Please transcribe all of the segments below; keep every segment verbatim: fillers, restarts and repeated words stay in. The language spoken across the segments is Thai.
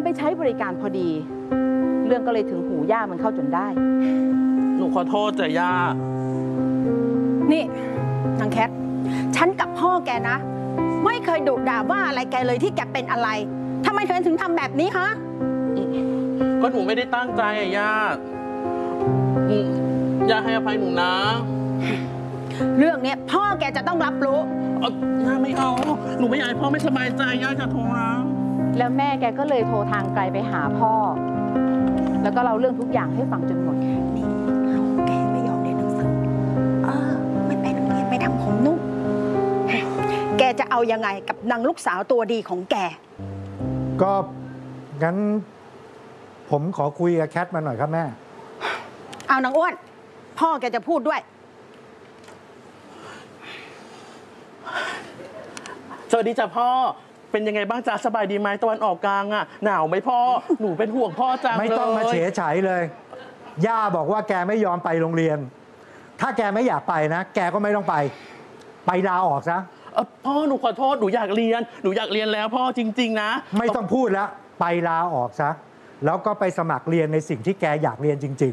ใช้บริการพอดี เรื่องก็เลยถึงหูย่ามันเข้าจนได้หนูขอโทษจ้ะย่านี่นางแคทฉันกับพ่อแกนะไม่เคยดุด่าว่าอะไรแกเลยที่แกเป็นอะไรทำไมเธอถึงทำแบบนี้ฮะก็หนูไม่ได้ตั้งใจอะย่าย่าให้อภัยหนูนะเรื่องนี้พ่อแกจะต้องรับรู้ย่าไม่เอาหนูไม่อยากให้พ่อไม่สบายใจย่าจะโทรนะแล้วแม่แกก็เลยโทรทางไกลไปหาพ่อแล้วก็เล่าเรื่องทุกอย่างให้ฟังจนหมดนี่ลูกแกไม่ยอมเรียนหนังสือเออไม่ไปโรงเรียนไม่ทำผมนุ่มแกจะเอายังไงกับนางลูกสาวตัวดีของแกก็งั้นผมขอคุยกับแคทมาหน่อยครับแม่เอานางอ้วนพ่อแกจะพูดด้วยสวัสดีจ้ะพ่อเป็นยังไงบ้างจ๊ะสบายดีไหมตะวันออกกลางอ่ะหนาวไหมพ่อหนูเป็นห่วงพ่อจังเลยไม่ต้องมาเฉยเฉยเลยย่าบอกว่าแกไม่ยอมไปโรงเรียนถ้าแกไม่อยากไปนะแกก็ไม่ต้องไปไปลาออกซะพ่อหนูขอโทษหนูอยากเรียนหนูอยากเรียนแล้วพ่อจริงๆนะไม่ต้องพูดแล้วไปลาออกซะแล้วก็ไปสมัครเรียนในสิ่งที่แกอยากเรียนจริง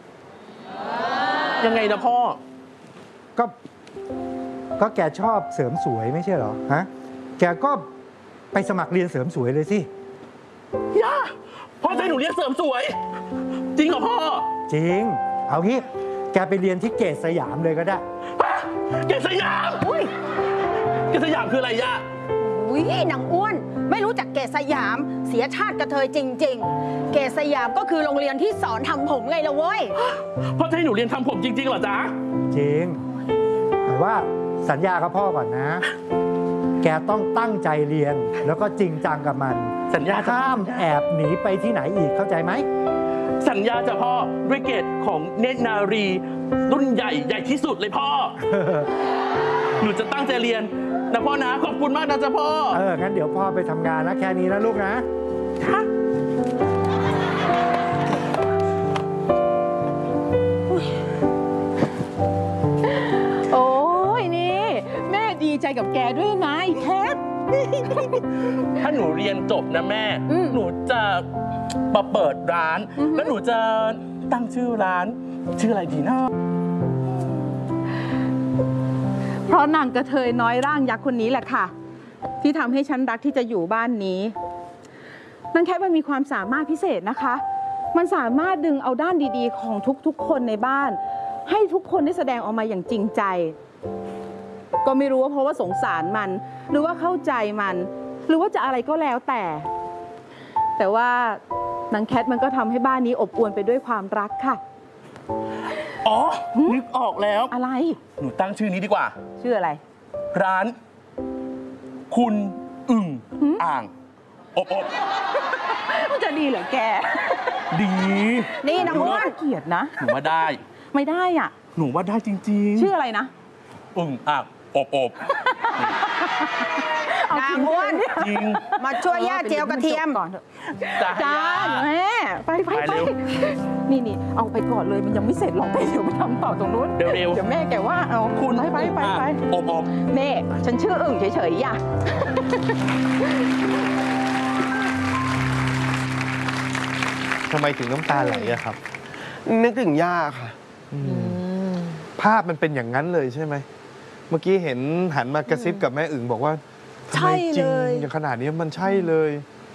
ๆยังไงนะพ่อก็ก็แกชอบเสริมสวยไม่ใช่เหรอฮะแกก็ไปสมัครเรียนเสริมสวยเลยสิย่าพ่อจะให้หนูเรียนเสริมสวยจริงเหรอพ่อจริงเอางี้แกไปเรียนที่เกษสยามเลยก็ได้เกษสยามอุ้ยเกษสยามคืออะไรย่าอุ้ยนางอ้วนไม่รู้จักเกษสยามเสียชาติกระเทยจริงๆเกษสยามก็คือโรงเรียนที่สอนทำผมไงล่ะเว้ยพ่อจะให้หนูเรียนทำผมจริงๆเหรอจ๊ะจริงแต่ว่าสัญญากับพ่อก่อนนะแกต้องตั้งใจเรียนแล้วก็จริงจังกับมันสัญญาห้ามแอบหนีไปที่ไหนอีกเข้าใจไหมสัญญาจะพ่อด้วยเกรดของเนตรนารีรุ่นใหญ่ใหญ่ที่สุดเลยพ่อ หนูจะตั้งใจเรียนนะพ่อนะขอบคุณมากนะจ๊ะพ่อเอองั้นเดี๋ยวพ่อไปทำงานนะแค่นี้นะลูกนะโอ้ยนี่แม่ดีใจกับแกด้วยนะแคทถ้าหนูเรียนจบนะแม่หนูจะมาเปิดร้านแล้วหนูจะตั้งชื่อร้านชื่ออะไรดีนะเพราะนางกระเทยน้อยร่างยักษ์คนนี้แหละค่ะที่ทำให้ฉันรักที่จะอยู่บ้านนี้นางแคทมันมีความสามารถพิเศษนะคะมันสามารถดึงเอาด้านดีๆของทุกๆคนในบ้านให้ทุกคนได้แสดงออกมาอย่างจริงใจก็ไม่รู้ว่าเพราะว่าสงสารมันหรือว่าเข้าใจมันหรือว่าจะอะไรก็แล้วแต่แต่ว่านางแคทมันก็ทำให้บ้านนี้อบอวลไปด้วยความรักค่ะอ๋อนึกออกแล้วอะไรหนูตั้งชื่อนี้ดีกว่าชื่ออะไรร้านคุณอึ่งอ่างอบอบมันจะดีเหรอแกดีนี่นะม้วนเกียรตินะหนูว่าได้ไม่ได้อ่ะหนูว่าได้จริงๆชื่ออะไรนะอึ่งอ่างอบอบนางม้วนจริงมาช่วยย่าเจียวกระเทียมก่อนเถอะจ้าแม่ไปไปไปนี่นี่เอาไปก่อนเลยมันยังไม่เสร็จหรอกไปเดี๋ยวไปทำต่อตรงนู้นเร็วๆเดี๋ยวแม่แกว่าเอาคุณไปไปไปไปอบอบแม่ฉันชื่ออึ่งเฉยๆอย่าทำไมถึงน้ำตาไหลอะครับนึกถึงย่าค่ะภาพมันเป็นอย่างนั้นเลยใช่ไหมเมื่อกี้เห็นหันมากระซิบกับแม่อึ่งบอกว่าทำไมจริงอย่างขนาดนี้มันใช่เลย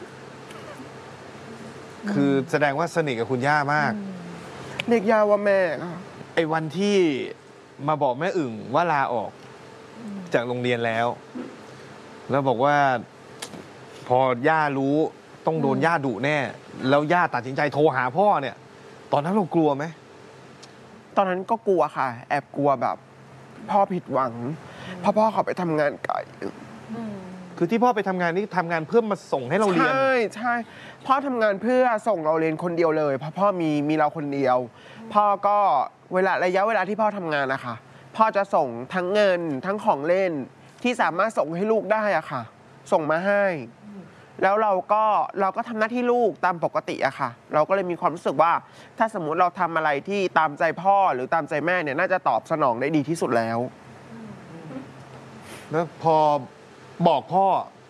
คือแสดงว่าสนิทกับคุณย่ามากเรียกย่าว่าแม่ไอ้วันที่มาบอกแม่อึ่งว่าลาออกจากโรงเรียนแล้วแล้วบอกว่าพอย่ารู้ต้องโดนย่าดุแน่แล้วย่าตัดสินใจโทรหาพ่อเนี่ยตอนนั้นเรากลัวไหมตอนนั้นก็กลัวค่ะแอบกลัวแบบพ่อผิดหวังพ่อพ่อเขาไปทำงานไกลคือที่พ่อไปทำงานนี่ทำงานเพื่อมาส่งให้เราเรียนใช่ใช่พ่อทำงานเพื่อส่งเราเรียนคนเดียวเลยเพราะพ่อมีมีเราคนเดียวพ่อก็เวลาระยะเวลาที่พ่อทำงานนะคะพ่อจะส่งทั้งเงินทั้งของเล่นที่สามารถส่งให้ลูกได้อะค่ะส่งมาให้แล้วเราก็เราก็ทำหน้าที่ลูกตามปกติอะค่ะเราก็เลยมีความรู้สึกว่าถ้าสมมุติเราทำอะไรที่ตามใจพ่อหรือตามใจแม่เนี่ยน่าจะตอบสนองได้ดีที่สุดแล้วแล้วพอบอกพ่อ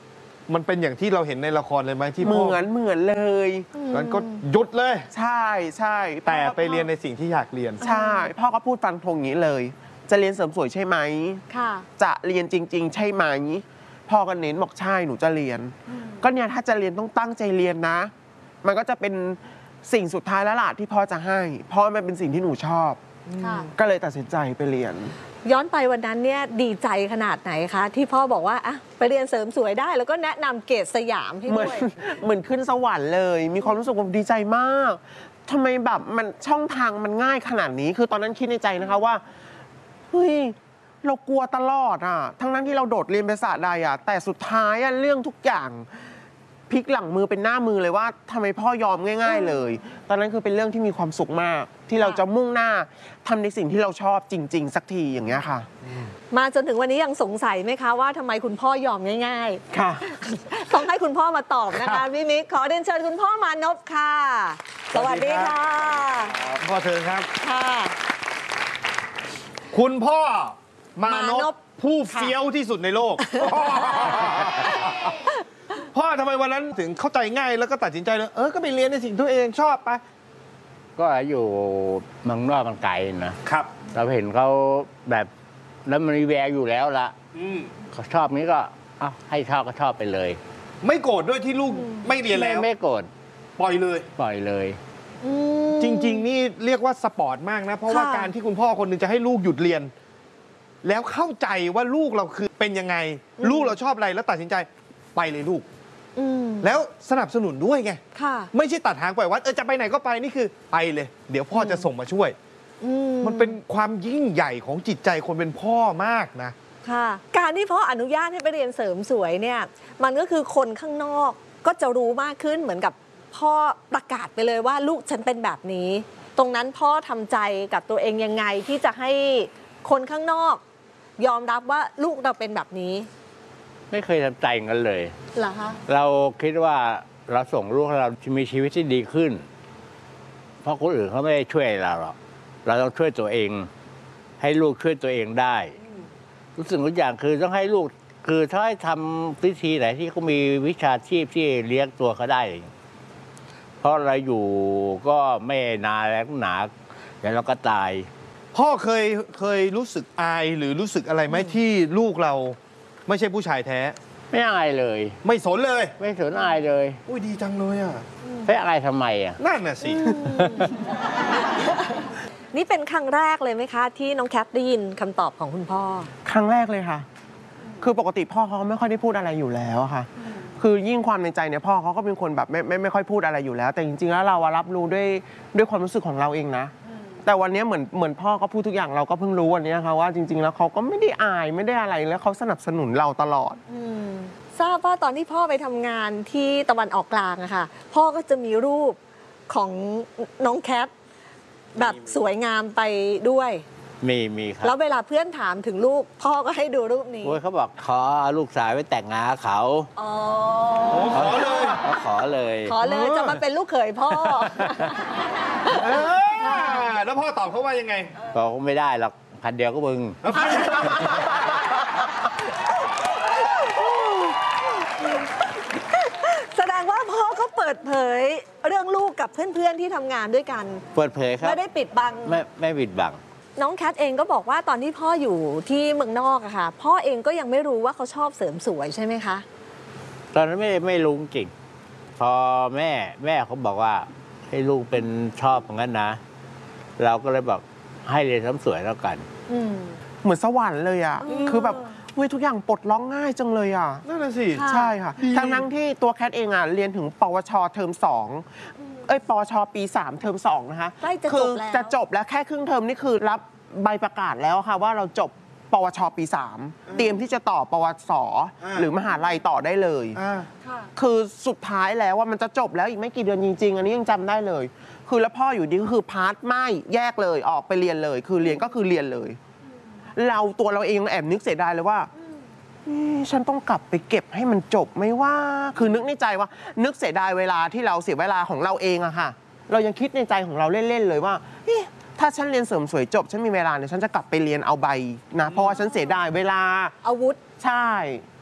มันเป็นอย่างที่เราเห็นในละครเลยไหมที่เหพ่อมือนเหมือนเลยมันก็หยุดเลยใช่ใช่แต่ไปเรียนในสิ่งที่อยากเรียนใช่ พ่อก็พูดฟันธงอย่างนี้เลย จะเรียนเสริมสวยใช่ไหมค่ะจะเรียนจริง ๆ ใช่ไหม พ่อก็เน้นบอกใช่หนูจะเรียน ก็เนี่ยถ้าจะเรียนต้องตั้งใจเรียนนะ มันก็จะเป็นสิ่งสุดท้ายแล้วล่ะที่พ่อจะให้เพราะมันเป็นสิ่งที่หนูชอบค่ะก็เลยตัดสินใจไปเรียนย้อนไปวันนั้นเนี่ยดีใจขนาดไหนคะ ที่พ่อบอกว่าอะไปเรียนเสริมสวยได้ แล้วก็แนะนำเกรดสยามให้เหมืด้อนวยเหมือนขึ้นสวรรค์เลย มีความรู้สึกว่าดีใจมากทำไมแบบมันช่องทางมันง่ายขนาดนี้ คือตอนนั้นคิดในใจนะคะว่าเฮ้ยเรากลัวตลอดอ่ะทั้งนั้นที่เราโดดเรียนภาษาใดอ่ะแต่สุดท้ายอ่ะเรื่องทุกอย่างพลิกหลังมือเป็นหน้ามือเลยว่าทำไมพ่อยอมง่าย ๆเลย ตอนนั้นคือเป็นเรื่องที่มีความสุขมาก ที่เราจะมุ่งหน้าทำในสิ่งที่เราชอบจริง ๆ สักทีอย่างเงี้ยค่ะมาจนถึงวันนี้ยังสงสัยไหมคะว่าทำไมคุณพ่อยอมง่ายค่ะๆ ต้องให้คุณพ่อมาตอบนะคะพี่มิกขอเรียนเชิญคุณพ่อมานพค่ะ สวัสดีค่ะพ่อเชิญครับค่ะคุณพ่อมามาน นพพผู้เฟี้ยวที่สุดในโลก พ่อทำไมวันนั้นถึงเข้าใจง่ายแล้วก็ตัดสินใจเลยเออก็ไปเรียนในสิ่งที่ตัวเองชอบไปก็อยู่เมืองนอกมันไกลนะครับ เราเห็นเขาแบบแล้วมันมีแววอยู่แล้วละอืมเขาชอบนี้ก็เอาให้ชอบก็ชอบไปเลยไม่โกรธด้วยที่ลูกไม่เรียนไม่แล้วไม่โกรธปล่อยเลยปล่อยเลยจริง ๆ นี่เรียกว่าสปอร์ตมากนะ เพราะว่าค่ะการที่คุณพ่อคนหนึ่งจะให้ลูกหยุดเรียน แล้วเข้าใจว่าลูกเราคือเป็นยังไง ลูกเราชอบอะไรแล้วตัดสินใจไปเลยลูกอืมแล้วสนับสนุนด้วยไงค่ะไม่ใช่ตัดหางปล่อยวัดเออจะไปไหนก็ไปนี่คือไปเลย เดี๋ยวพ่อจะส่งมาช่วยอืมันเป็นความยิ่งใหญ่ของจิตใจคนเป็นพ่อมากนะค่ะ การที่พ่ออนุญาตให้ไปเรียนเสริมสวยเนี่ยมันก็คือคนข้างนอกก็จะรู้มากขึ้นเหมือนกับพ่อประกาศไปเลยว่าลูกฉันเป็นแบบนี้ ตรงนั้นพ่อทำใจกับตัวเองยังไงที่จะให้คนข้างนอก ยอมรับว่าลูกเราเป็นแบบนี้ไม่เคยทำใจกันเลยเหรอคะเราคิดว่าเราส่งลูกให้เรามีชีวิตที่ดีขึ้น เพราะคนอื่นเขาไม่ได้ช่วยเราหรอกเราต้องช่วยตัวเอง ให้ลูกช่วยตัวเองได้รู้สึกทุกอย่างคือต้องให้ลูกคือถ้าให้ทำวิธีไหนที่เขามีวิชาชีพที่เลี้ยงตัวเขาได้ เพราะเราอยู่ก็ไม่นานแล้วหนาเดี๋ยวเราก็ตายพ่อเคยเคยรู้สึกอายหรือรู้สึกอะไรไหมที่ลูกเราไม่ใช่ผู้ชายแท้ไม่อายเลยไม่สนเลยไม่สนอายเลยอุ้ยดีจังเลยอ่ะไม่อายทำไมอ่ะนั่นน่ะสินี่เป็นครั้งแรกเลยไหมคะ ที่น้องแคทได้ยินคำตอบของคุณพ่อครั้งแรกเลยค่ะ คือปกติพ่อเขาไม่ค่อยได้พูดอะไรอยู่แล้วอะค่ะ คือยิ่งความในใจเนี่ยพ่อเขาก็เป็นคนแบบไม่ไม่ไม่ค่อยพูดอะไรอยู่แล้ว แต่จริงๆแล้วเราอะรับรู้ด้วยด้วยความรู้สึกของเราเองนะ แต่วันนี้เหมือนเหมือนพ่อก็พูดทุกอย่างเราก็เพิ่งรู้วันนี้ค่ะว่าจริง ๆ แล้วเขาก็ไม่ได้อายไม่ได้อะไรแล้วเขาสนับสนุนเราตลอดอืมทราบว่าตอนที่พ่อไปทำงานที่ตะวันออกกลางอะค่ะ พ่อก็จะมีรูปของน้องแคทแบบสวยงามไปด้วยมีมีครับแล้วเวลาเพื่อนถามถึงลูก พ่อก็ให้ดูรูปนี้โอ้ยเขาบอกขอเอาลูกสาวไปแต่งงานกับเขาอ๋อขอเลยเขาขอเลยขอเลยจะมาเป็นลูกเขยพ่อเออแล้วพ่อตอบเขาว่ายังไงบอกว่าไม่ได้หรอกพันเดียวก็มึงแสดงว่าพ่อก็เปิดเผยเรื่องลูกกับเพื่อนๆที่ทำงานด้วยกันเปิดเผยครับไม่ได้ปิดบังไม่ไม่บิดบังน้องแคทเองก็บอกว่าตอนที่พ่ออยู่ที่เมืองนอกอะค่ะ พ่อเองก็ยังไม่รู้ว่าเขาชอบเสริมสวยใช่ไหมคะตอนนั้นไม่ไม่รู้จริง พอแม่แม่เขาบอกว่าให้ลูกเป็นชอบอย่างนั้นนะ เราก็เลยบอกให้เรียนเสริมสวยแล้วกันอืมเหมือนสวรรค์เลยอ่ะอืมคือแบบเฮ้ยทุกอย่างปลดล็อกง่ายจังเลยอ่ะนั่นน่ะสิค่ะใช่ค่ะ ทั้งทั้งที่ตัวแคทเองอ่ะเรียนถึงปวชเทอมสองเอ้ยปวชปีสามเทอมสองนะคะใกล้จะคืจบแล้วจะจบแล้วแค่ครึ่งเทอมนี่คือรับใบประกาศแล้วค่ะว่าเราจบปวชปีสามเตรียมที่จะต่อปวสอ่าหรือมหาลัยต่อได้เลยอ่าค่ะคือสุดท้ายแล้วว่ามันจะจบแล้วอีกไม่กี่เดือนจริง ๆ อันนี้ยังจำได้เลย คือแล้วพ่ออยู่ดีก็คือพาร์ทไม่แยกเลยออกไปเรียนเลย คือเรียนก็คือเรียนเลย เราตัวเราเองแอบนึกเสียดายเลยว่าเอ๊ะฉันต้องกลับไปเก็บให้มันจบไหม่ว่า คือนึกในใจว่า นึกเสียดายเวลาที่เราเสียเวลาของเราเองอะค่ะ เรายังคิดในใจของเราเล่นๆเลยว่าเอ๊ะถ้าฉันเรียนเสริมสวยจบฉันมีเวลาเนี่ยฉันจะกลับไปเรียนเอาใบนะเพราะว่าฉันเสียดายเวลาอาวุธใช่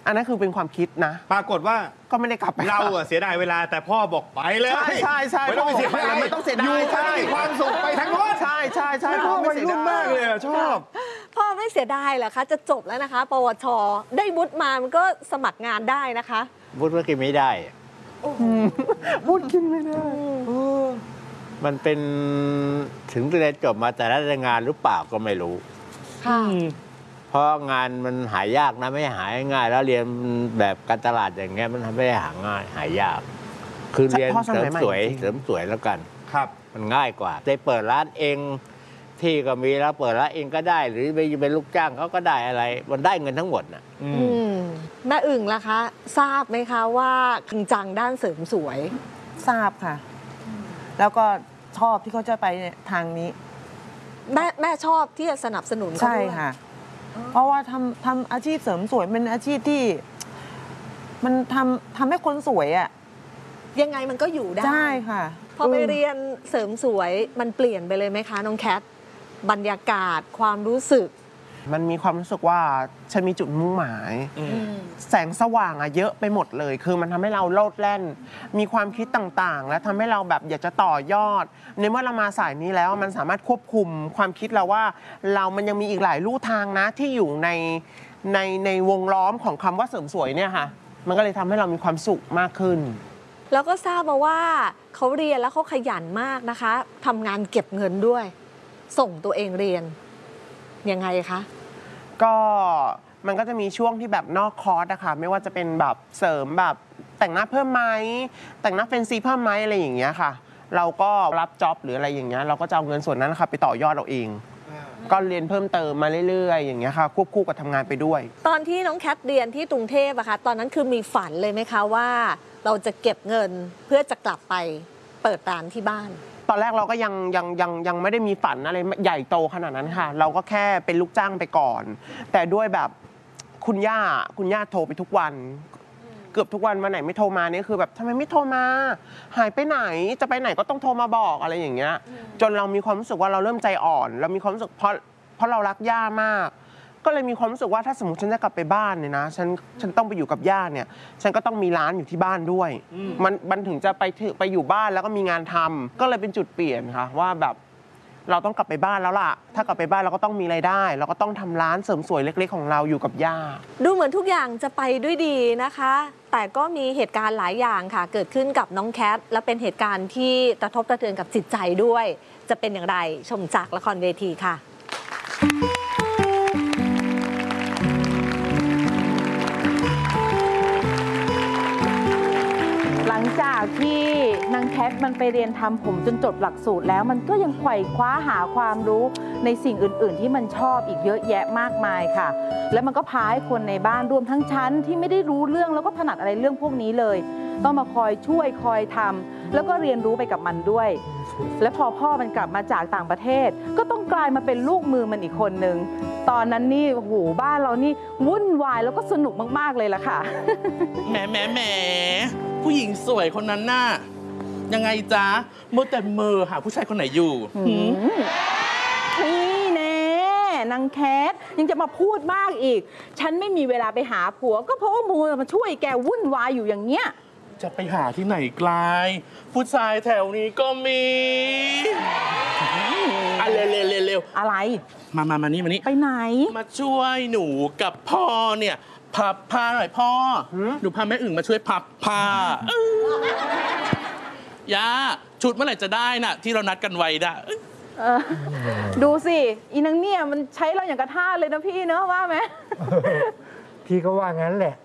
อันนั้นคือเป็นความคิดนะปรากฏว่าก็ไม่ได้กลับไปเราอะเสียดายเวลาแต่พ่อบอกไปเลยใช่ใช่ใช่ไม่ต้องไปเสียดายไม่ต้องเสียดายอยู่ใช่ให้มีความสุขไปทั้งวันใช่ใช่ใช่พ่อไม่วัยเสียรุ่นดายมากเลยอะชอบพ่อไม่เสียดายเหรอคะ จะจบแล้วนะคะ ปวช ได้วุฒิมามันก็สมัครงานได้นะคะวุฒิก็กินไม่ได้พูดกินไม่ได้มันเป็นถึงเรียนจบมาแต่ละงานหรือเปล่าก็ไม่รู้ค่ะเพราะงานมันหายากนะไม่หายง่าย แล้วเรียนแบบการตลาดอย่างเงี้ยมันทำไม่ได้หาง่ายหายาก คือเรียนพ่อสเสริมัมยใหม่สวยจริงๆเสริมสวยแล้วกันครับมันง่ายกว่าได้เปิดร้านเองที่ก็มีแล้วเปิดร้านเองก็ได้ หรือไปเป็นลูกจ้างเขาก็ได้อะไร มันได้เงินทั้งหมดน่ะอืมอืมแม่อึ่งล่ะคะ ทราบไหมคะว่าจริงจังด้านเสริมสวยทราบค่ะ แล้วก็ชอบที่เขาจะไปทางนี้แม่แม่ชอบที่จะสนับสนุนเขาใช่ด้วยค่ะ เพราะว่าทำทำอาชีพเสริมสวยเป็นอาชีพที่ มันทำทำให้คนสวยอ่ะยังไงมันก็อยู่ได้ใช่ค่ะพอไปเรียนเสริมสวยมันเปลี่ยนไปเลยไหมคะน้องแคทบรรยากาศความรู้สึกมันมีความรู้สึกว่าฉันมีจุดมุ่งหมาย แสงสว่างอะเยอะไปหมดเลย คือมันทำให้เราโลดแล่น มีความคิดต่างๆ และทำให้เราแบบอยากจะต่อยอด ในเมื่อเรามาสายนี้แล้วมันสามารถควบคุมความคิดเราว่า เรามันยังมีอีกหลายลู่ทางนะที่อยู่ในในในวงล้อมของคำว่าเสริมสวยเนี่ยค่ะ มันก็เลยทำให้เรามีความสุขมากขึ้นแล้วก็ทราบมาว่าเขาเรียนแล้วเขาขยันมากนะคะทำงานเก็บเงินด้วย ส่งตัวเองเรียนยังไงคะก็มันก็จะมีช่วงที่แบบนอกคอร์สอะค่ะไม่ว่าจะเป็นแบบเสริมแบบแต่งหน้าเพิ่มไหมแต่งหน้าเฟนซีเพิ่มไหมอะไรอย่างเงี้ยค่ะ เราก็รับจ็อบหรืออะไรอย่างเงี้ยเราก็จะเอาเงินส่วนนั้นนะคะไปต่อยอดเราเอง ก็เรียนเพิ่มเติมมาเรื่อยๆอย่างเงี้ยค่ะควบคู่กับทำงานไปด้วยตอนที่น้องแคทเรียนที่กรุงเทพอะคะตอนนั้นคือมีฝันเลยไหมคะว่า เราจะเก็บเงินเพื่อจะกลับไปเปิดร้านที่บ้านตอนแรกเราก็ยังยังยังยังไม่ได้มีฝันอะไรใหญ่โตขนาดนั้นค่ะ เราก็แค่เป็นลูกจ้างไปก่อน แต่ด้วยแบบคุณย่าคุณย่าโทรไปทุกวัน เกือบทุกวันวันไหนไม่โทรมาเนี่ยคือแบบทำไมไม่โทรมา หายไปไหนจะไปไหนก็ต้องโทรมาบอกอะไรอย่างเงี้ยจนเรามีความรู้สึกว่าเราเริ่มใจอ่อน เรามีความรู้สึกเพราะเพราะเรารักย่ามาก ก็เลยมีความรู้สึกว่าถ้าสมมติฉันจะกลับไปบ้านเนี่ยนะฉันฉันต้องไปอยู่กับย่าเนี่ยฉันก็ต้องมีร้านอยู่ที่บ้านด้วย มันมันถึงจะไปถึงไปอยู่บ้านแล้วก็มีงานทำก็เลยเป็นจุดเปลี่ยนค่ะว่าแบบเราต้องกลับไปบ้านแล้วล่ะ ถ้ากลับไปบ้านเราก็ต้องมีรายได้ เราก็ต้องทำร้านเสริมสวยเล็กๆของเราอยู่กับย่าดูเหมือนทุกอย่างจะไปด้วยดีนะคะ แต่ก็มีเหตุการณ์หลายอย่างค่ะ เกิดขึ้นกับน้องแคทและเป็นเหตุการณ์ที่กระทบกระเทือนกับจิตใจด้วย จะเป็นอย่างไรชมจากละครเวทีค่ะหลังจากที่นางแคทมันไปเรียนทำผมจนจบหลักสูตรแล้วมันก็ยังไขว่คว้าหาความรู้ในสิ่งอื่นๆที่มันชอบอีกเยอะแยะมากมายค่ะ แล้วมันก็พาให้คนในบ้านรวมทั้งชั้นที่ไม่ได้รู้เรื่องแล้วก็ถนัดอะไรเรื่องพวกนี้เลย ต้องมาคอยช่วยคอยทำแล้วก็เรียนรู้ไปกับมันด้วย และพอพ่อมันกลับมาจากต่างประเทศก็ต้องกลายมาเป็นลูกมือมันอีกคนนึงตอนนั้นนี่โอ้โหบ้านเรานี่วุ่นวายแล้วก็สนุกมากๆเลยล่ะค่ะแหมแหมแหมผู้หญิงสวยคนนั้นน่ะยังไงจ๊ะมัวแต่เมอหาผู้ชายคนไหนอยู่หืมนี่แน่นางแคทยังจะมาพูดมากอีก ฉันไม่มีเวลาไปหาผัวก็เพราะว่ามูมาช่วยแกวุ่นวายอยู่อย่างเงี้ยจะไปหาที่ไหนไกลผู้ชายแถวนี้ก็มีอ่ะเร็วเร็วเร็วเร็วอะไรมามามานี่มานี่ไปไหนมาช่วยหนูกับพ่อเนี่ยพับผ้าหน่อยพ่อหนูพาแม่อึ่งมาช่วยพับผ้าอื้อย่าชุดเมื่อไหร่จะได้น่ะ ที่เรานัดกันไว้น่ะเออดูสิ อีนางเนี่ยมันใช้เราอย่างกระท่าเลยนะพี่เนอะว่าไหมพี่ก็ว่างั้นแหละ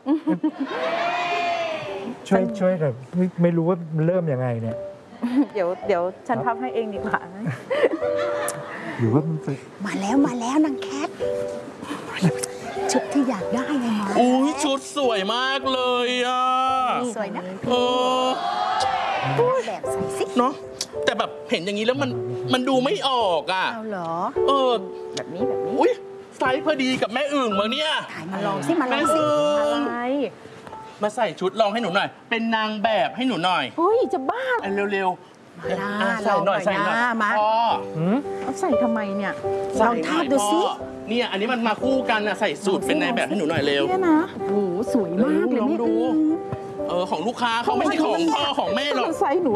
ช่วยช่วยแต่ไม่ไม่รู้ว่ามันเริ่มยังไงเนี่ยเดี๋ยวเดี๋ยวฉันพับให้เองดีกว่าหรือว่ามันไปมาแล้วมาแล้วนางแคทชุดที่อยากได้ไงมาอุ้ยชุดสวยมากเลยอ่ะสวยนะเออแบบใส่สิเนาะแต่แบบเห็นอย่างนี้แล้วมันมันดูไม่ออกอ่ะเอาเหรอเออแบบนี้แบบนี้อุ้ยไซส์พอดีกับแม่อึ่งมั้งเนี่ยถ่ายมาลองสิมาลแม่องสิอึ่อะงไรมาใส่ชุดลองให้หนูหน่อย เป็นนางแบบให้หนูหน่อยเฮ้ยจะบ้าอันเร็วๆมาอ่ะใส่หน่อยลองหน่อยใส่หน่อยนะมาพ่อหืมเอาใส่ทำไมเนี่ยลองทาบดูสิพ่อเนี่ยอันนี้มันมาคู่กันอะใส่สูตรเป็นในแบบให้หนูหน่อยเร็วเนี่ยนะโอ้โหสวยมากเลยลองแม่ดูอึ่งเออของลูกค้าเขาไม่ใช่ของพ่อของแม่หรอกมันใส่หนู